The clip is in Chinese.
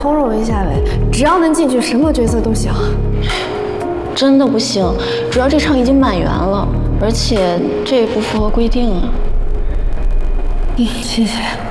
通融一下呗，只要能进去，什么角色都行。 真的不行，主要这场已经满员了，而且这也不符合规定啊。 谢谢。